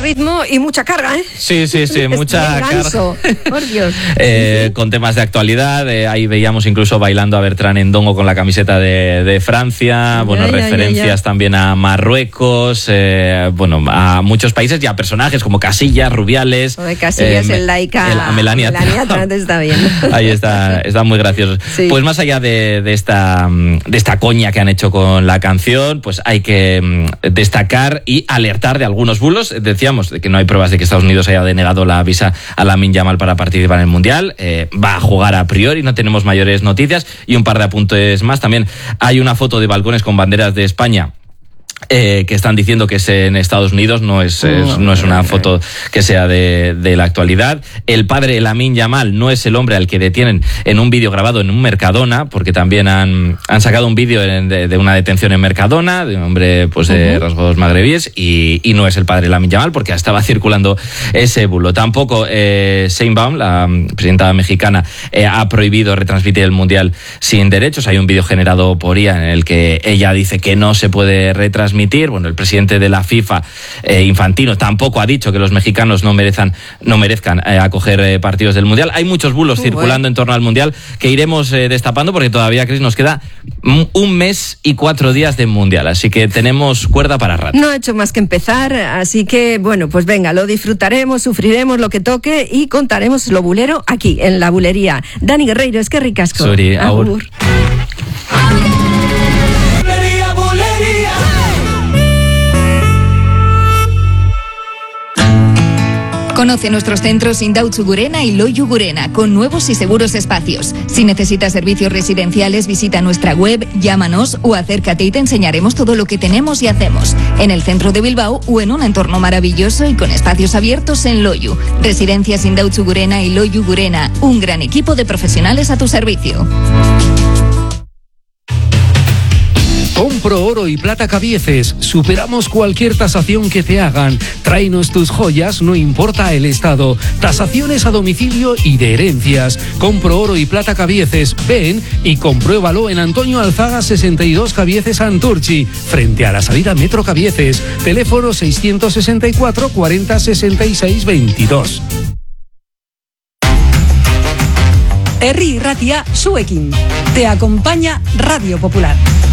ritmo y mucha carga, ¿eh? Sí, mucha ganso, carga. por Dios. Con temas de actualidad, ahí veíamos incluso bailando a Bertrand Endongo con la camiseta de Francia, referencias también a Marruecos, a muchos países y a personajes como Casillas, Rubiales. Casillas, el Laika, Melania Trump está bien. Ahí está muy gracioso. Sí. Pues más allá de esta coña que han hecho con la canción, pues hay que destacar y alertar de algunos bulos. Decíamos que no hay pruebas de que Estados Unidos haya denegado la visa a Lamine Yamal para participar en el Mundial. Va a jugar a priori, no tenemos mayores noticias. Y un par de apuntes más. También hay una foto de balcones con banderas de España que están diciendo que es en Estados Unidos, no es una foto que sea de la actualidad. El padre de Lamine Yamal no es el hombre al que detienen en un vídeo grabado en un Mercadona, porque también han sacado un vídeo de una detención en Mercadona de un hombre de rasgos magrebíes y no es el padre de Lamine Yamal, porque estaba circulando ese bulo. Tampoco Sheinbaum, la presidenta mexicana, ha prohibido retransmitir el Mundial sin derechos. Hay un vídeo generado por IA en el que ella dice que no se puede retransmitir. Bueno, el presidente de la FIFA, Infantino, tampoco ha dicho que los mexicanos no merezcan acoger partidos del Mundial. Hay muchos bulos circulando en torno al Mundial que iremos destapando, porque todavía, Cris, nos queda 1 mes y 4 días de Mundial, así que tenemos cuerda para rato. No ha hecho más que empezar, así que pues venga, lo disfrutaremos, sufriremos lo que toque y contaremos lo bulero aquí, en la bulería. Dani Guerreiro, es que ricasco. Suri, agur. Conoce nuestros centros Indautxu Gurena y Loiu Gurena, con nuevos y seguros espacios. Si necesitas servicios residenciales, visita nuestra web, llámanos o acércate y te enseñaremos todo lo que tenemos y hacemos. En el centro de Bilbao o en un entorno maravilloso y con espacios abiertos en Loiu. Residencias Indautxu Gurena y Loiu Gurena, un gran equipo de profesionales a tu servicio. Compro Oro y Plata Cabieces. Superamos cualquier tasación que te hagan. Tráenos tus joyas, no importa el estado. Tasaciones a domicilio y de herencias. Compro Oro y Plata Cabieces. Ven y compruébalo en Antonio Alzaga 62 Cabieces Santurchi, frente a la salida Metro Cabieces. Teléfono 664 40 66 22. Herri Irratia, zuekin. Te acompaña Radio Popular.